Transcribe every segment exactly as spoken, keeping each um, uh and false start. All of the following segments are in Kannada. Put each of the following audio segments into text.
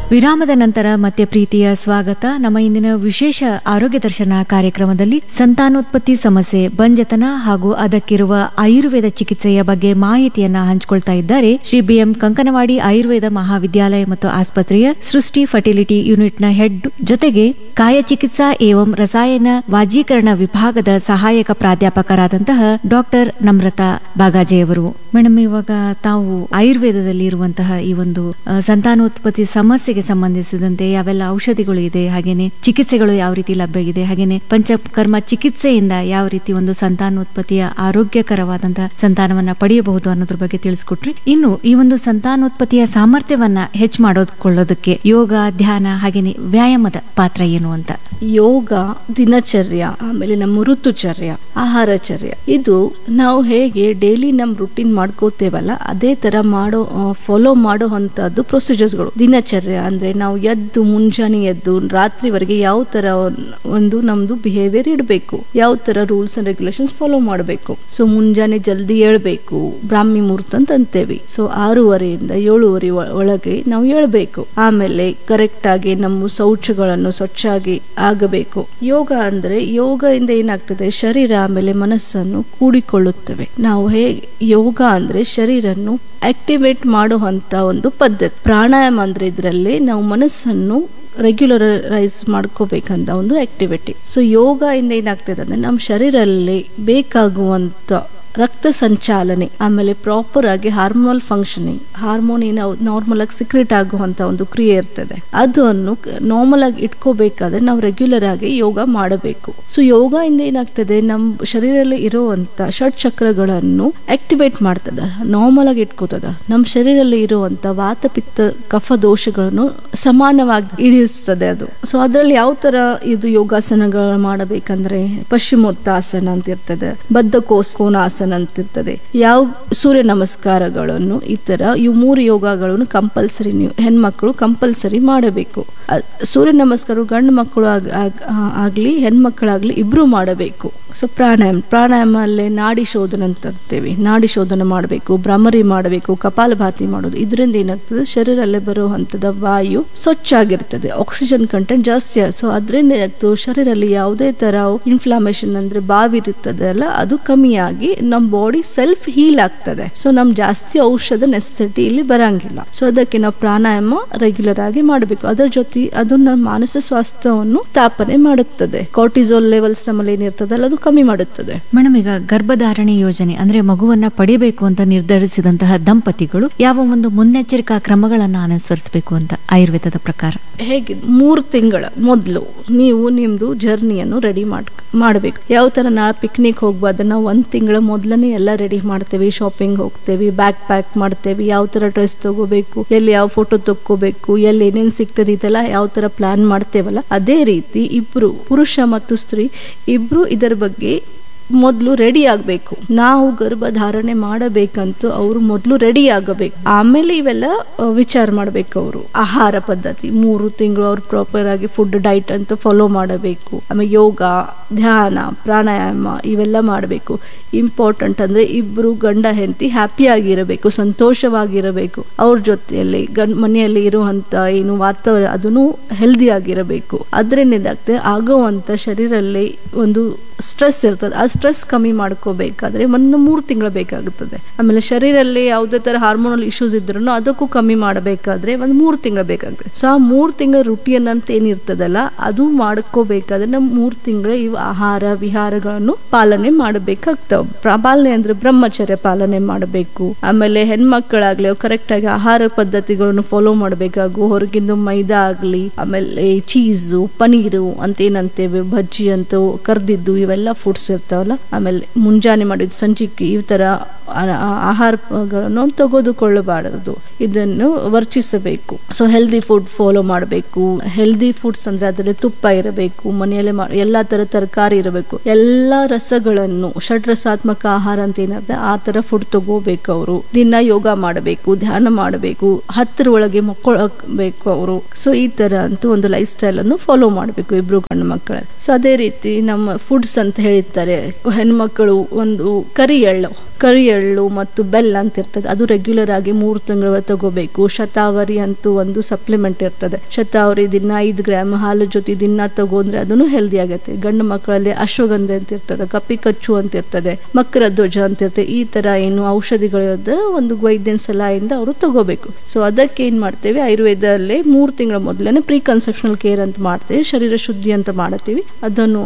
ವಿರಾಮದ ನಂತರ ಮತ್ತೆ ಪ್ರೀತಿಯ ಸ್ವಾಗತ. ನಮ್ಮ ಇಂದಿನ ವಿಶೇಷ ಆರೋಗ್ಯ ದರ್ಶನ ಕಾರ್ಯಕ್ರಮದಲ್ಲಿ ಸಂತಾನೋತ್ಪತ್ತಿ ಸಮಸ್ಯೆ, ಬಂಜತನ ಹಾಗೂ ಅದಕ್ಕಿರುವ ಆಯುರ್ವೇದ ಚಿಕಿತ್ಸೆಯ ಬಗ್ಗೆ ಮಾಹಿತಿಯನ್ನ ಹಂಚಿಕೊಳ್ತಾ ಇದ್ದಾರೆ ಶ್ರೀ ಬಿ ಎಂ ಕಂಕನವಾಡಿ ಆಯುರ್ವೇದ ಮಹಾವಿದ್ಯಾಲಯ ಮತ್ತು ಆಸ್ಪತ್ರೆಯ ಸೃಷ್ಟಿ ಫರ್ಟಿಲಿಟಿ ಯೂನಿಟ್ನ ಹೆಡ್, ಜೊತೆಗೆ ಕಾಯ ಚಿಕಿತ್ಸಾ ಏವಂ ರಸಾಯನ ವಾಜೀಕರಣ ವಿಭಾಗದ ಸಹಾಯಕ ಪ್ರಾಧ್ಯಾಪಕರಾದಂತಹ ಡಾಕ್ಟರ್ ನಮ್ರತಾ ಬಾಗಾಜೆಯವರು. ಮೇಡಮ್, ಇವಾಗ ತಾವು ಆಯುರ್ವೇದದಲ್ಲಿ ಇರುವಂತಹ ಈ ಒಂದು ಸಂತಾನೋತ್ಪತ್ತಿ ಸಮಸ್ಯೆಗೆ ಸಂಬಂಧಿಸಿದಂತೆ ಯಾವೆಲ್ಲ ಔಷಧಿಗಳು ಇದೆ, ಹಾಗೇನೆ ಚಿಕಿತ್ಸೆಗಳು ಯಾವ ರೀತಿ ಲಭ್ಯ ಇದೆ, ಹಾಗೇನೆ ಪಂಚಕರ್ಮ ಚಿಕಿತ್ಸೆಯಿಂದ ಯಾವ ರೀತಿ ಒಂದು ಸಂತಾನೋತ್ಪತ್ತಿಯ ಆರೋಗ್ಯಕರವಾದಂತಹ ಸಂತಾನವನ್ನ ಪಡೆಯಬಹುದು ಅನ್ನೋದ್ರ ಬಗ್ಗೆ ತಿಳಿಸ್ಕೊಟ್ರಿ. ಇನ್ನು ಈ ಒಂದು ಸಂತಾನೋತ್ಪತ್ತಿಯ ಸಾಮರ್ಥ್ಯವನ್ನ ಹೆಚ್ಚು ಮಾಡೋದಕ್ಕೆ ಯೋಗ, ಧ್ಯಾನ ಹಾಗೇನೆ ವ್ಯಾಯಾಮದ ಪಾತ್ರ ಏನು ಅಂತ? ಯೋಗ, ದಿನಚರ್ಯ, ಆಮೇಲೆ ನಮ್ಮ ಋತುಚರ್ಯ, ಆಹಾರಚರ್ಯ, ಇದು ನಾವು ಹೇಗೆ ಡೈಲಿ ನಮ್ ರುಟೀನ್ ಮಾಡ್ಕೋತೇವಲ್ಲ ಅದೇ ತರ ಮಾಡೋ ಫಾಲೋ ಮಾಡೋ ಅಂತದ್ದು ಪ್ರೊಸೀಜರ್ಸ್ಗಳು. ದಿನಚರ್ಯ ಅಂದ್ರೆ ನಾವು ಎದ್ದು ಮುಂಜಾನೆ ಎದ್ದು ರಾತ್ರಿವರೆಗೆ ಯಾವ ತರ ಒಂದು ನಮ್ದು ಬಿಹೇವಿಯರ್ ಇಡಬೇಕು, ಯಾವ ತರ ರೂಲ್ಸ್ ಅಂಡ್ ರೆಗ್ಯುಲೇಷನ್ಸ್ ಫಾಲೋ ಮಾಡಬೇಕು. ಸೊ ಮುಂಜಾನೆ ಜಲ್ದಿ ಏಳ್ಬೇಕು, ಬ್ರಾಹ್ಮಿ ಮುಹೂರ್ತ ಅಂತ ಅಂತೇವಿ. ಸೊ ಆರೂವರೆಯಿಂದ ಏಳುವರೆ ಒಳಗೆ ನಾವು ಏಳ್ಬೇಕು. ಆಮೇಲೆ ಕರೆಕ್ಟ್ ಆಗಿ ನಮ್ಮ ಶೌಚಗಳನ್ನು ಸ್ವಚ್ಛಾಗಿ ಆಗಬೇಕು. ಯೋಗ ಅಂದ್ರೆ ಯೋಗದಿಂದ ಏನಾಗ್ತದೆ, ಶರೀರ ಆಮೇಲೆ ಮನಸ್ಸನ್ನು ಕೂಡಿಕೊಳ್ಳುತ್ತವೆ. ನಾವು ಹೇಗೆ ಯೋಗ ಅಂದ್ರೆ ಶರೀರನ್ನು ಆಕ್ಟಿವೇಟ್ ಮಾಡುವಂತ ಒಂದು ಪದ್ಧತಿ. ಪ್ರಾಣಾಯಾಮ ಅಂದ್ರೆ ಇದರಲ್ಲಿ ನಾವು ಮನಸ್ಸನ್ನು ರೆಗ್ಯುಲರೈಸ್ ಮಾಡ್ಕೋಬೇಕಂತ ಒಂದು ಆಕ್ಟಿವಿಟಿ. ಸೊ ಯೋಗ ಇಂದ ಏನಾಗ್ತದೆ ಅಂದ್ರೆ ನಮ್ಮ ಶರೀರದಲ್ಲಿ ಬೇಕಾಗುವಂತ ರಕ್ತ ಸಂಚಾಲನೆ, ಆಮೇಲೆ ಪ್ರಾಪರ್ ಆಗಿ ಹಾರ್ಮೋನಲ್ ಫಂಕ್ಷನಿಂಗ್, ಹಾರ್ಮೋನ್ ಏನು ನಾರ್ಮಲ್ ಆಗಿ ಸಿಕ್ರೆಟ್ ಆಗುವಂತ ಒಂದು ಕ್ರಿಯೆ ಇರ್ತದೆ, ಅದನ್ನು ನಾರ್ಮಲ್ ಆಗಿ ಇಟ್ಕೋಬೇಕಾದ್ರೆ ನಾವು ರೆಗ್ಯುಲರ್ ಆಗಿ ಯೋಗ ಮಾಡಬೇಕು. ಸೊ ಯೋಗ ಇಂದ ಏನಾಗ್ತದೆ, ನಮ್ಮ ಶರೀರದಲ್ಲಿ ಇರುವಂತ ಷಟ್ ಚಕ್ರಗಳನ್ನು ಆಕ್ಟಿವೇಟ್ ಮಾಡ್ತದ, ನಾರ್ಮಲ್ ಆಗಿ ಇಟ್ಕೋತದ. ನಮ್ಮ ಶರೀರದಲ್ಲಿ ಇರುವಂತ ವಾತ, ಪಿತ್ತ, ಕಫ ದೋಷಗಳನ್ನು ಸಮಾನವಾಗಿ ಇಳಿಸ್ತದೆ ಅದು. ಸೊ ಅದ್ರಲ್ಲಿ ಯಾವ ತರ ಇದು ಯೋಗಾಸನಗಳು ಮಾಡಬೇಕಂದ್ರೆ ಪಶ್ಚಿಮೋತ್ತಾಸನ ಅಂತ ಇರ್ತದೆ, ಬದ್ಧಕೋನಾಸನ ಅಂತಿರ್ತದೆ, ಯಾವ ಸೂರ್ಯ ನಮಸ್ಕಾರಗಳನ್ನು, ಈ ತರ ಇವು ಮೂರು ಯೋಗಗಳನ್ನು ಕಂಪಲ್ಸರಿ ನೀವು ಹೆಣ್ಮಕ್ಳು ಕಂಪಲ್ಸರಿ ಮಾಡಬೇಕು. ಸೂರ್ಯ ನಮಸ್ಕಾರ ಗಂಡು ಮಕ್ಕಳು ಆಗ್ಲಿ ಹೆಣ್ಮಕ್ಳಾಗ್ಲಿ ಇಬ್ರು ಮಾಡಬೇಕು. ಸೊ ಪ್ರಾಣಾಯಾಮ ಪ್ರಾಣಾಯಾಮ ಅಲ್ಲೇ ನಾಡಿ ಶೋಧನ ಅಂತ ಇರ್ತೇವೆ, ನಾಡಿ ಶೋಧನ ಮಾಡಬೇಕು, ಭ್ರಮರಿ ಮಾಡಬೇಕು, ಕಪಾಲಭಾತಿ ಮಾಡೋದು. ಇದರಿಂದ ಏನಾಗ್ತದೆ, ಶರೀರಲ್ಲೇ ಬರುವಂತದ ವಾಯು ಸ್ವಚ್ಛ ಆಗಿರ್ತದೆ, ಆಕ್ಸಿಜನ್ ಕಂಟೆಂಟ್ ಜಾಸ್ತಿ. ಸೊ ಅದರಿಂದ ಏನಾಗ್ತದೆ, ಶರೀರದಲ್ಲಿ ಯಾವುದೇ ತರ ಇನ್ಫ್ಲಾಮೇಶನ್ ಅಂದ್ರೆ ಬಾವಿ ಇರ್ತದೆ ಅಲ್ಲ, ಅದು ಕಮ್ಮಿಯಾಗಿ ನಮ್ ಬಾಡಿ ಸೆಲ್ಫ್ ಹೀಲ್ ಆಗ್ತದೆ. ಸೊ ನಮ್ ಜಾಸ್ತಿ ಔಷಧ ನೆಸೆಸಿಟಿ ಇಲ್ಲಿ ಬರಂಗಿಲ್ಲ. ಸೊ ಅದಕ್ಕೆ ನಾವು ಪ್ರಾಣಾಯಾಮ ರೆಗ್ಯುಲರ್ ಆಗಿ ಮಾಡಬೇಕು. ಅದರ ಜೊತೆ ಅದು ನಮ್ಮ ಮಾನಸಿಕ ಸ್ವಾಸ್ಥ್ಯವನ್ನು ಸ್ಥಾಪನೆ ಮಾಡುತ್ತದೆ. ಕಾರ್ಟಿಸೋಲ್ ಲೆವೆಲ್ಸ್ ನಮ್ಮಲ್ಲಿ ಏನಿರ್ತದಲ್ಲ ಅದು ಕಮ್ಮಿ ಮಾಡುತ್ತದೆ. ಮೇಡಮ್, ಈಗ ಗರ್ಭಧಾರಣೆ ಯೋಜನೆ ಅಂದ್ರೆ ಮಗುವನ್ನ ಪಡಿಬೇಕು ಅಂತ ನಿರ್ಧರಿಸಿದಂತಹ ದಂಪತಿಗಳು ಯಾವ ಒಂದು ಮುನ್ನೆಚ್ಚರಿಕಾ ಕ್ರಮಗಳನ್ನ ಅನುಸರಿಸಬೇಕು ಅಂತ ಆಯುರ್ವೇದದ ಪ್ರಕಾರ? ಹೇಗೆ, ಮೂರು ತಿಂಗಳ ಮೊದಲು ನೀವು ನಿಮ್ದು ಜರ್ನಿಯನ್ನು ರೆಡಿ ಮಾಡ್ ಮಾಡಬೇಕು. ಯಾವ ತರ ನಾಳೆ ಪಿಕ್ನಿಕ್ ಹೋಗ್ಬಾರ್ದು, ನಾವು ಒಂದ್ ತಿಂಗಳ ಮೊದ್ಲನೇ ಎಲ್ಲ ರೆಡಿ ಮಾಡ್ತೇವೆ, ಶಾಪಿಂಗ್ ಹೋಗ್ತೇವೆ, ಬ್ಯಾಗ್ ಪ್ಯಾಕ್ ಮಾಡ್ತೇವೆ, ಯಾವ ತರ ಡ್ರೆಸ್ ತಗೋಬೇಕು, ಎಲ್ಲಿ ಯಾವ ಫೋಟೋ ತಕ್ಕೋಬೇಕು, ಎಲ್ಲಿ ಏನೇನ್ ಸಿಗ್ತದೆ, ಇದೆಲ್ಲ ಯಾವ ತರ ಪ್ಲಾನ್ ಮಾಡ್ತೇವಲ್ಲ ಅದೇ ರೀತಿ ಇಬ್ರು ಪುರುಷ ಮತ್ತು ಸ್ತ್ರೀ ಇಬ್ರು ಇದರ ಬಗ್ಗೆ ಮೊದಲು ರೆಡಿ ಆಗ್ಬೇಕು. ನಾವು ಗರ್ಭಧಾರಣೆ ಮಾಡಬೇಕಂತೂ ಅವರು ಮೊದಲು ರೆಡಿ ಆಗಬೇಕು. ಆಮೇಲೆ ಇವೆಲ್ಲ ವಿಚಾರ ಮಾಡ್ಬೇಕು. ಅವರು ಆಹಾರ ಪದ್ಧತಿ ಮೂರು ತಿಂಗಳು ಅವ್ರು ಪ್ರಾಪರ್ ಆಗಿ ಫುಡ್ ಡೈಟ್ ಅಂತ ಫಾಲೋ ಮಾಡಬೇಕು. ಆಮೇಲೆ ಯೋಗ, ಧ್ಯಾನ, ಪ್ರಾಣಾಯಾಮ ಇವೆಲ್ಲ ಮಾಡಬೇಕು. ಇಂಪಾರ್ಟೆಂಟ್ ಅಂದ್ರೆ ಇಬ್ರು ಗಂಡ ಹೆಂಡತಿ ಹ್ಯಾಪಿ ಆಗಿರಬೇಕು, ಸಂತೋಷವಾಗಿರಬೇಕು. ಅವ್ರ ಜೊತೆಯಲ್ಲಿ ಗಂಡ ಮನೆಯಲ್ಲಿ ಇರುವಂತ ಏನು ವಾತಾವರಣ ಅದನ್ನು ಹೆಲ್ದಿ ಆಗಿರಬೇಕು. ಅದರಿಂದ ಏನಾಗ್ತದೆ, ಆಗುವಂತ ಶರೀರಲ್ಲಿ ಒಂದು ಸ್ಟ್ರೆಸ್ ಇರ್ತದೆ, ಆ ಸ್ಟ್ರೆಸ್ ಕಮ್ಮಿ ಮಾಡ್ಕೋಬೇಕಾದ್ರೆ ಒಂದು ಮೂರು ತಿಂಗಳು ಬೇಕಾಗುತ್ತದೆ. ಆಮೇಲೆ ಶರೀರದಲ್ಲಿ ಯಾವುದೇ ತರ ಹಾರ್ಮೋನಲ್ ಇಶ್ಯೂಸ್ ಇದ್ರೂ ಅದಕ್ಕೂ ಕಮ್ಮಿ ಮಾಡಬೇಕಾದ್ರೆ ಒಂದು ಮೂರು ತಿಂಗಳು ಬೇಕಾಗ್ತದೆ. ಸೊ ಆ ಮೂರು ತಿಂಗಳ ರುಟೀನ್ ಅಂತ ಏನಿರ್ತದಲ್ಲ ಅದು ಮಾಡ್ಕೋಬೇಕಾದ್ರೆ ನಾವು ಮೂರು ತಿಂಗಳ ಇವು ಆಹಾರ ವಿಹಾರಗಳನ್ನು ಪಾಲನೆ ಮಾಡಬೇಕಾಗ್ತಾವ. ಪಾಲನೆ ಅಂದ್ರೆ ಬ್ರಹ್ಮಚರ್ಯ ಪಾಲನೆ ಮಾಡಬೇಕು. ಆಮೇಲೆ ಹೆಣ್ಮಕ್ಕಳಾಗ್ಲಿ ಕರೆಕ್ಟ್ ಆಗಿ ಆಹಾರ ಪದ್ಧತಿಗಳನ್ನು ಫಾಲೋ ಮಾಡಬೇಕಾಗು. ಹೊರಗಿಂದ ಮೈದಾ ಆಗ್ಲಿ, ಆಮೇಲೆ ಚೀಸು, ಪನೀರು ಅಂತ ಏನಂತೇವೆ, ಬಜ್ಜಿ ಅಂತ ಕರ್ದಿದ್ದು ಇವೆಲ್ಲ ಫುಡ್ಸ್ ಇರ್ತಾವಲ್ಲ, ಆಮೇಲೆ ಮುಂಜಾನೆ ಮಾಡಿದ ಸಂಜಿಕೆ ಈ ತರ ಆಹಾರಗಳನ್ನು ತೆಗೆದುಕೊಳ್ಳಬಾರದು, ಇದನ್ನು ವರ್ಚಿಸಬೇಕು. ಸೊ ಹೆಲ್ದಿ ಫುಡ್ ಫಾಲೋ ಮಾಡಬೇಕು. ಹೆಲ್ದಿ ಫುಡ್ಸ್ ಅಂದ್ರೆ ಅದರಲ್ಲಿ ತುಪ್ಪ ಇರಬೇಕು, ಮನೆಯಲ್ಲೇ ಎಲ್ಲಾ ತರ ತರಕಾರಿ ಇರಬೇಕು, ಎಲ್ಲಾ ರಸಗಳನ್ನು ಷಡ್ರಸಾತ್ಮಕ ಆಹಾರ ಅಂತ ಏನಾದ್ರೆ ಆ ತರ ಫುಡ್ ತಗೋಬೇಕು. ಅವರು ದಿನ ಯೋಗ ಮಾಡಬೇಕು, ಧ್ಯಾನ ಮಾಡಬೇಕು, ಹತ್ತರ ಒಳಗೆ ಮಕ್ಕಳಬೇಕು ಅವರು. ಸೊ ಈ ತರ ಅಂತೂ ಒಂದು ಲೈಫ್ ಸ್ಟೈಲ್ ಅನ್ನು ಫಾಲೋ ಮಾಡಬೇಕು ಇಬ್ರು ಗಂಡು ಮಕ್ಕಳಲ್ಲಿ. ಸೊ ಅದೇ ರೀತಿ ನಮ್ಮ ಫುಡ್ಸ್ ಅಂತ ಹೇಳ್ತಾರೆ ಹೆಣ್ಮಕ್ಕಳು ಒಂದು ಕರಿ ಎಳ್ಳು ಕರಿ ಎಳ್ಳು ಮತ್ತು ಬೆಲ್ಲ ಅಂತ ಇರ್ತದೆ, ಅದು ರೆಗ್ಯುಲರ್ ಆಗಿ ಮೂರು ತಿಂಗಳ ತಗೋಬೇಕು. ಶತಾವರಿ ಅಂತೂ ಒಂದು ಸಪ್ಲಿಮೆಂಟ್ ಇರ್ತದೆ, ಶತಾವರಿ ದಿನ ಐದು ಗ್ರಾಮ್ ಹಾಲು ಜೊತೆ ದಿನ ತಗೊಂಡ್ರೆ ಅದನ್ನು ಹೆಲ್ದಿ ಆಗುತ್ತೆ. ಗಂಡು ಮಕ್ಕಳಲ್ಲಿ ಅಶ್ವಗಂಧ ಅಂತ ಇರ್ತದೆ, ಕಪ್ಪಿ ಕಚ್ಚು ಅಂತ ಇರ್ತದೆ, ಮಕರ ಧ್ವಜ ಅಂತ ಇರ್ತದೆ. ಈ ತರ ಏನು ಔಷಧಿಗಳಿಂದ ಒಂದು ವೈದ್ಯನ ಸಲಹೆಯಿಂದ ಅವರು ತಗೋಬೇಕು. ಸೊ ಅದಕ್ಕೆ ಏನ್ ಮಾಡ್ತೇವೆ, ಆಯುರ್ವೇದಲ್ಲೇ ಮೂರು ತಿಂಗಳ ಮೊದಲನೇ ಪ್ರೀ ಕನ್ಸೆಪ್ಷನಲ್ ಕೇರ್ ಅಂತ ಮಾಡ್ತೇವೆ, ಶರೀರ ಶುದ್ಧಿ ಅಂತ ಮಾಡ್ತೀವಿ. ಅದನ್ನು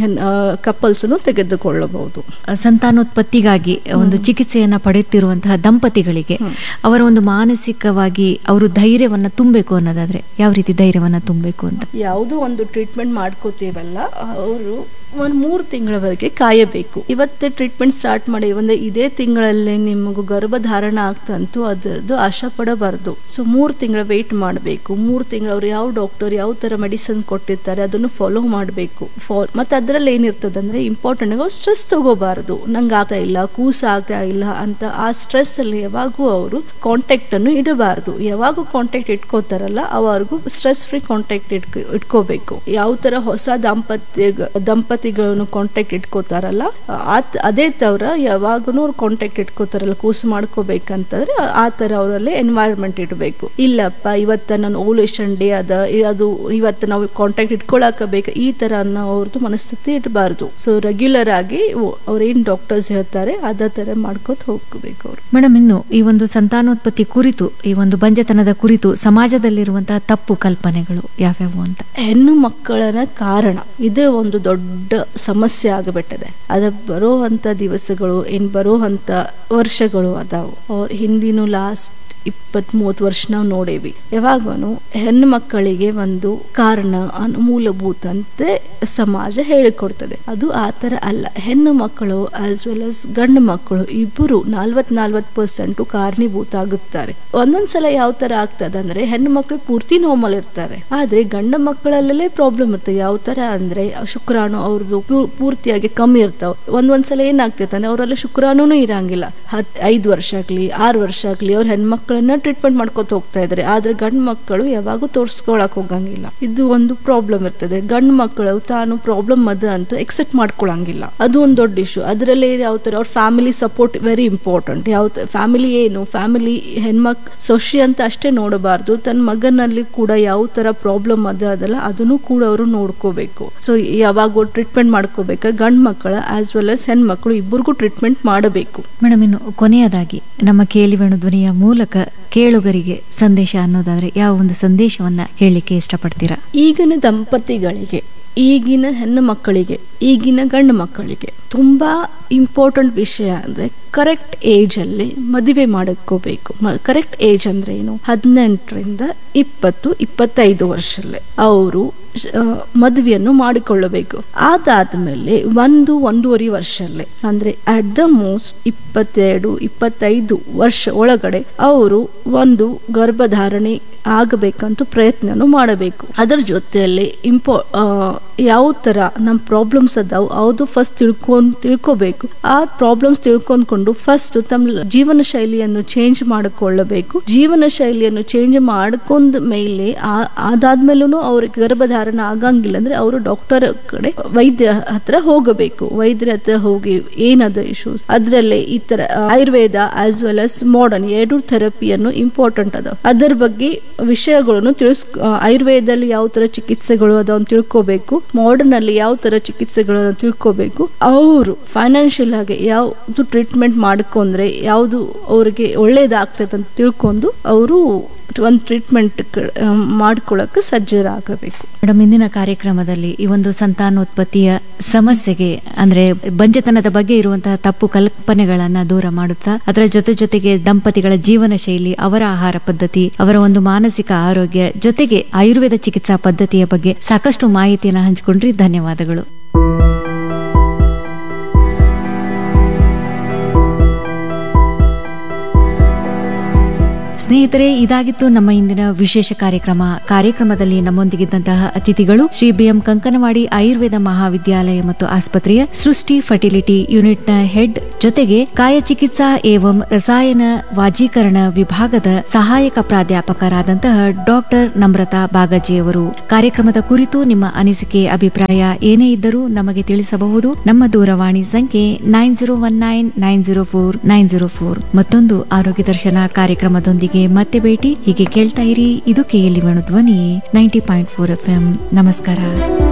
ಕಪಲ್ಸ್ ತೆಗೆದುಕೊಳ್ಳಬಹುದು. ಸಂತಾನೋತ್ಪತ್ತಿಗಾಗಿ ಒಂದು ಚಿಕಿತ್ಸೆಯನ್ನ ಪಡೆಯುತ್ತಿರುವಂತಹ ದಂಪತಿಗಳಿಗೆ ಅವರ ಒಂದು ಮಾನಸಿಕವಾಗಿ ಅವರು ಧೈರ್ಯವನ್ನ ತುಂಬಬೇಕು ಅನ್ನೋದಾದ್ರೆ ಯಾವ ರೀತಿ ಧೈರ್ಯವನ್ನ ತುಂಬಬೇಕು ಅಂತ? ಯಾವುದೋ ಒಂದು ಟ್ರೀಟ್ಮೆಂಟ್ ಮಾಡ್ಕೋತೀವಲ್ಲ, ಅವರು ಒಂದು ಮೂರು ತಿಂಗಳವರೆಗೆ ಕಾಯಬೇಕು. ಇವತ್ತೇ ಟ್ರೀಟ್ಮೆಂಟ್ ಸ್ಟಾರ್ಟ್ ಮಾಡಿ ಒಂದು ಇದೇ ತಿಂಗಳಲ್ಲೇ ನಿಮಗೂ ಗರ್ಭಧಾರಣ ಆಗ್ತಂತೂ ಅದರದ್ದು ಆಶಾ ಪಡಬಾರ್ದು. ಸೊ ಮೂರು ತಿಂಗಳ ವೇಟ್ ಮಾಡಬೇಕು. ಮೂರು ತಿಂಗಳು ಅವ್ರು ಯಾವ ಡಾಕ್ಟರ್ ಯಾವ ತರ ಮೆಡಿಸಿನ್ ಕೊಟ್ಟಿರ್ತಾರೆ ಅದನ್ನು ಫಾಲೋ ಮಾಡಬೇಕು. ಫಾಲ್ ಮತ್ತೆ ಅದರಲ್ಲಿ ಏನಿರ್ತದೆ ಅಂದ್ರೆ ಇಂಪಾರ್ಟೆಂಟ್ ಆಗಿ ಸ್ಟ್ರೆಸ್ ತಗೋಬಾರದು. ನಂಗೆ ಆಗ್ತಾ ಇಲ್ಲ, ಕೂಸ ಆಗ್ತಾ ಇಲ್ಲ ಅಂತ ಆ ಸ್ಟ್ರೆಸ್ ಅಲ್ಲಿ ಯಾವಾಗೂ ಅವರು ಕಾಂಟ್ಯಾಕ್ಟ್ ಅನ್ನು ಇಡಬಾರದು. ಯಾವಾಗ ಕಾಂಟ್ಯಾಕ್ಟ್ ಇಟ್ಕೋತಾರಲ್ಲ ಅವರಿಗೂ ಸ್ಟ್ರೆಸ್ ಫ್ರೀ ಕಾಂಟ್ಯಾಕ್ಟ್ ಇಟ್ಕೊ ಇಟ್ಕೋಬೇಕು. ಯಾವ ತರ ಹೊಸ ದಾಂಪತ್ಯ ದಂಪತಿ ಕಾಂಟ್ಯಾಕ್ಟ್ ಇಟ್ಕೋತಾರಲ್ಲ ಅದೇ ತರ ಯಾವಾಗೂ ಅವ್ರು ಕಾಂಟ್ಯಾಕ್ಟ್ ಇಟ್ಕೋತಾರಲ್ಲ, ಕೂಸು ಮಾಡ್ಕೋಬೇಕಂತಂದ್ರೆ ಆ ತರ ಅವರಲ್ಲಿ ಎನ್ವೈರನ್ಮೆಂಟ್ ಇಡಬೇಕು. ಇಲ್ಲಪ್ಪ ಇವತ್ತ ನಾನು ಓವ್ಯುಲೇಷನ್ ಡೇ ಅದ, ಅದು ಇವತ್ತು ನಾವು ಕಾಂಟ್ಯಾಕ್ಟ್ ಇಟ್ಕೊಳಕಬೇಕು, ಈ ತರ ಅನ್ನೋ ಅವ್ರದ್ದು ಮನಸ್ಥಿತಿ ಇಡಬಾರ್ದು. ಸೊ ರೆಗ್ಯುಲರ್ ಆಗಿ ಅವ್ರೇನ್ ಡಾಕ್ಟರ್ಸ್ ಹೇಳ್ತಾರೆ ಅದೇ ತರ ಮಾಡ್ಕೋತ ಹೋಗ್ಬೇಕು ಅವ್ರು. ಮೇಡಮ್, ಇನ್ನು ಈ ಒಂದು ಸಂತಾನೋತ್ಪತ್ತಿ ಕುರಿತು, ಈ ಒಂದು ಬಂಜತನದ ಕುರಿತು ಸಮಾಜದಲ್ಲಿರುವಂತಹ ತಪ್ಪು ಕಲ್ಪನೆಗಳು ಯಾವ್ಯಾವು ಅಂತ? ಹೆಣ್ಣು ಮಕ್ಕಳನ ಕಾರಣ ಇದೇ ಒಂದು ದೊಡ್ಡ ಸಮಸ್ಯೆ ಆಗಿಬಿಟ್ಟಿದೆ. ಅದ ಬರೋವಂತ ದಿವಸಗಳು ಏನ್ ಬರೋವಂತ ವರ್ಷಗಳು ಅದಾವು. ಅವ್ರ ಹಿಂದಿನ ಲಾಸ್ಟ್ ಇಪ್ಪತ್ ಮೂವತ್ತು ವರ್ಷ ನಾವು ನೋಡೇವಿ. ಯಾವಾಗನು ಹೆಣ್ಣು ಮಕ್ಕಳಿಗೆ ಒಂದು ಕಾರಣ ಮೂಲಭೂತ ಅಂತೆ ಸಮಾಜ ಹೇಳಿಕೊಡ್ತದೆ. ಅದು ಆತರ ಅಲ್ಲ. ಹೆಣ್ಣು ಮಕ್ಕಳು ಆಸ್ ವೆಲ್ ಆಸ್ ಗಂಡು ಮಕ್ಕಳು ಇಬ್ಬರು ನಾಲ್ವತ್ ನಾಲ್ವತ್ ಪರ್ಸೆಂಟ್ ಕಾರಣೀಭೂತ ಆಗುತ್ತಾರೆ. ಒಂದೊಂದ್ಸಲ ಯಾವ ತರ ಆಗ್ತದೆ ಅಂದ್ರೆ ಹೆಣ್ಣು ಮಕ್ಕಳು ಪೂರ್ತಿ ನಾರ್ಮಲ್ ಇರ್ತಾರೆ, ಆದ್ರೆ ಗಂಡು ಮಕ್ಕಳಲ್ಲೇ ಪ್ರಾಬ್ಲಮ್ ಇರ್ತದೆ. ಯಾವ ತರ ಅಂದ್ರೆ ಶುಕ್ರಾಣು ಅವ್ರದ್ದು ಪೂರ್ತಿಯಾಗಿ ಕಮ್ಮಿ ಇರ್ತಾವ. ಒಂದೊಂದ್ಸಲ ಏನಾಗ್ತೈತೆ ಅಂದ್ರೆ ಅವರೆಲ್ಲ ಶುಕ್ರಾಣುನು ಇರಂಗಿಲ್ಲ. ಹತ್ ಐದು ವರ್ಷ ಆಗ್ಲಿ ಆರು ವರ್ಷ ಆಗ್ಲಿ ಅವ್ರ ಹೆಣ್ಮಕ್ಳು ಟ್ರೀಟ್ಮೆಂಟ್ ಮಾಡ್ಕೊತ ಹೋಗ್ತಾ ಇದಾರೆ, ಆದ್ರೆ ಗಂಡು ಮಕ್ಕಳು ಯಾವಾಗೂ ತೋರ್ಸ್ಕೊಳಕ್ ಹೋಗಂಗಿಲ್ಲ. ಇದು ಒಂದು ಪ್ರಾಬ್ಲಮ್ ಇರ್ತದೆ. ಗಂಡು ಮಕ್ಕಳು ತಾನು ಪ್ರಾಬ್ಲಮ್ ಅದ ಅಂತ ಎಕ್ಸೆಪ್ಟ್ ಮಾಡ್ಕೊಳಂಗಿಲ್ಲ, ಅದು ಒಂದು ದೊಡ್ಡ ಇಶ್ಯೂ. ಅದರಲ್ಲಿ ಯಾವ ತರ ಅವ್ರ ಫ್ಯಾಮಿಲಿ ಸಪೋರ್ಟ್ ವೆರಿ ಇಂಪಾರ್ಟೆಂಟ್. ಯಾವ ಫ್ಯಾಮಿಲಿ ಏನು ಫ್ಯಾಮಿಲಿ ಹೆಣ್ಮಕ್ ಸೊಶಿ ಅಂತ ಅಷ್ಟೇ ನೋಡಬಾರ್ದು, ತನ್ನ ಮಗನಲ್ಲಿ ಕೂಡ ಯಾವ ತರ ಪ್ರಾಬ್ಲಮ್ ಅದ ಅದಲ್ಲ ಅದನ್ನು ಕೂಡ ಅವರು ನೋಡ್ಕೋಬೇಕು. ಸೊ ಯಾವಾಗ ಟ್ರೀಟ್ಮೆಂಟ್ ಮಾಡ್ಕೋಬೇಕು, ಗಂಡು ಮಕ್ಕಳ ಆಸ್ ವೆಲ್ ಆಸ್ ಹೆಣ್ಮಕ್ಳು ಇಬ್ಬರಿಗೂ ಟ್ರೀಟ್ಮೆಂಟ್ ಮಾಡಬೇಕು. ಮೇಡಮ್, ಇನ್ನು ಕೊನೆಯದಾಗಿ ನಮ್ಮ ಕೇಳಿವೇಣು ಧ್ವನಿಯ ಮೂಲಕ ಕೇಳುಗರಿಗೆ ಸಂದೇಶ ಅನ್ನೋದಾದ್ರೆ ಯಾವ ಒಂದು ಸಂದೇಶವನ್ನ ಹೇಳಲಿಕ್ಕೆ ಇಷ್ಟಪಡ್ತೀರಾ? ಈಗಿನ ದಂಪತಿಗಳಿಗೆ, ಈಗಿನ ಹೆಣ್ಣು ಮಕ್ಕಳಿಗೆ, ಈಗಿನ ಗಂಡು ಮಕ್ಕಳಿಗೆ ತುಂಬಾ ಇಂಪಾರ್ಟೆಂಟ್ ವಿಷಯ ಅಂದ್ರೆ ಕರೆಕ್ಟ್ ಏಜ್ ಅಲ್ಲಿ ಮದುವೆ ಮಾಡ್ಕೋಬೇಕು. ಕರೆಕ್ಟ್ ಏಜ್ ಅಂದ್ರೆ ಏನು, ಹದಿನೆಂಟರಿಂದ ಇಪ್ಪತ್ತು ಇಪ್ಪತ್ತೈದು ವರ್ಷಲ್ಲೇ ಅವರು ಮದುವೆಯನ್ನು ಮಾಡಿಕೊಳ್ಳಬೇಕು. ಅದಾದ್ಮೇಲೆ ಒಂದು ಒಂದೂವರೆ ವರ್ಷಲ್ಲೇ ಅಂದ್ರೆ ಅಟ್ ದ ಮೋಸ್ಟ್ ಇಪ್ಪತ್ತೆರಡು ಇಪ್ಪತ್ತೈದು ವರ್ಷ ಒಳಗಡೆ ಅವರು ಒಂದು ಗರ್ಭಧಾರಣೆ ಆಗಬೇಕಂತ ಪ್ರಯತ್ನನು ಮಾಡಬೇಕು. ಅದರ ಜೊತೆಯಲ್ಲಿ ಇಂಪೋ ಯಾವ ತರ ನಮ್ ಪ್ರಾಬ್ಲಮ್ಸ್ ಅದಾವು ಅದು ಫಸ್ಟ್ ತಿಳ್ಕೊಂಡ್ ತಿಳ್ಕೋಬೇಕು. ಆ ಪ್ರಾಬ್ಲಮ್ಸ್ ತಿಳ್ಕೊಂಡ್ಕೊಂಡು ಫಸ್ಟ್ ತಮ್ಮ ಜೀವನ ಶೈಲಿಯನ್ನು ಚೇಂಜ್ ಮಾಡಿಕೊಳ್ಳಬೇಕು. ಜೀವನ ಶೈಲಿಯನ್ನು ಚೇಂಜ್ ಮಾಡ್ಕೊಂಡ ಮೇಲೆ ಅದಾದ್ಮೇಲೂ ಅವ್ರಿಗೆ ಗರ್ಭಧಾರಣೆ ಆಗಂಗಿಲ್ಲ ಅಂದ್ರೆ ಅವರು ಡಾಕ್ಟರ್ ಕಡೆ ವೈದ್ಯ ಹತ್ರ ಹೋಗಬೇಕು. ವೈದ್ಯರ ಹತ್ರ ಹೋಗಿ ಏನದ ಇಶ್ಯೂಸ್ ಅದ್ರಲ್ಲೇ ಈ ತರ Ayurveda as well as modern ಎರಡು ಥೆರಪಿಯನ್ನು ಇಂಪಾರ್ಟೆಂಟ್ ಅದಾವ. ಅದರ ಬಗ್ಗೆ ವಿಷಯಗಳನ್ನು ತಿಳಿಸ್ ಆಯುರ್ವೇದದಲ್ಲಿ ಯಾವ ತರ ಚಿಕಿತ್ಸೆಗಳು ಅದನ್ನು ತಿಳ್ಕೋಬೇಕು, ಮಾಡರ್ನ್ ಅಲ್ಲಿ ಯಾವ ತರ ಚಿಕಿತ್ಸೆಗಳನ್ನು ತಿಳ್ಕೋಬೇಕು. ಅವರು ಫೈನಾನ್ಷಿಯಲ್ ಆಗಿ ಯಾವ್ದು ಟ್ರೀಟ್ಮೆಂಟ್ ಮಾಡ್ಕೊಂಡ್ರೆ ಯಾವ್ದು ಅವ್ರಿಗೆ ಒಳ್ಳೇದಾಗ್ತದೆ ಅಂತ ತಿಳ್ಕೊಂಡು ಅವರು ಒಂದು ಟ್ರೀಟ್ಮೆಂಟ್ ಮಾಡ್ಕೊಳ್ಳಕ್ಕೆ ಸಜ್ಜರಾಗಬೇಕು. ಮೇಡಮ್, ಇಂದಿನ ಕಾರ್ಯಕ್ರಮದಲ್ಲಿ ಈ ಒಂದು ಸಂತಾನೋತ್ಪತ್ತಿಯ ಸಮಸ್ಯೆಗೆ ಅಂದ್ರೆ ಬಂಜತನದ ಬಗ್ಗೆ ಇರುವಂತಹ ತಪ್ಪು ಕಲ್ಪನೆಗಳನ್ನ ದೂರ ಮಾಡುತ್ತಾ ಅದರ ಜೊತೆ ಜೊತೆಗೆ ದಂಪತಿಗಳ ಜೀವನ ಶೈಲಿ, ಅವರ ಆಹಾರ ಪದ್ಧತಿ, ಅವರ ಒಂದು ಮಾನಸಿಕ ಆರೋಗ್ಯ ಜೊತೆಗೆ ಆಯುರ್ವೇದ ಚಿಕಿತ್ಸಾ ಪದ್ಧತಿಯ ಬಗ್ಗೆ ಸಾಕಷ್ಟು ಮಾಹಿತಿಯನ್ನು ಹಂಚಿಕೊಂಡ್ರಿ. ಧನ್ಯವಾದಗಳು. ಸ್ನೇಹಿತರೆ, ಇದಾಗಿತ್ತು ನಮ್ಮ ಇಂದಿನ ವಿಶೇಷ ಕಾರ್ಯಕ್ರಮ. ಕಾರ್ಯಕ್ರಮದಲ್ಲಿ ನಮ್ಮೊಂದಿಗಿದ್ದಂತಹ ಅತಿಥಿಗಳು ಶ್ರೀ ಬಿ ಎಂ ಕಂಕನವಾಡಿ ಆಯುರ್ವೇದ ಮಹಾವಿದ್ಯಾಲಯ ಮತ್ತು ಆಸ್ಪತ್ರೆಯ ಸೃಷ್ಟಿ ಫರ್ಟಿಲಿಟಿ ಯೂನಿಟ್ ನ ಹೆಡ್, ಜೊತೆಗೆ ಕಾಯ ಚಿಕಿತ್ಸಾ ಏವಂ ರಸಾಯನ ವಾಜೀಕರಣ ವಿಭಾಗದ ಸಹಾಯಕ ಪ್ರಾಧ್ಯಾಪಕರಾದಂತಹ ಡಾಕ್ಟರ್ ನಮ್ರತಾ ಬಾಗಜಿಯವರು. ಕಾರ್ಯಕ್ರಮದ ಕುರಿತು ನಿಮ್ಮ ಅನಿಸಿಕೆ, ಅಭಿಪ್ರಾಯ ಏನೇ ಇದ್ದರೂ ನಮಗೆ ತಿಳಿಸಬಹುದು. ನಮ್ಮ ದೂರವಾಣಿ ಸಂಖ್ಯೆ nine zero one nine nine zero four nine zero four. ಮತ್ತೊಂದು ಆರೋಗ್ಯ ದರ್ಶನ ಕಾರ್ಯಕ್ರಮದೊಂದಿಗೆ ಮತ್ತೆ ಭೇಟಿ. ಹೀಗೆ ಕೇಳ್ತಾ ಇರಿ, ಇದು ಕೆಎಲ್ಇ ವೇಣು ಧ್ವನಿ ninety point four F M. ನಮಸ್ಕಾರ.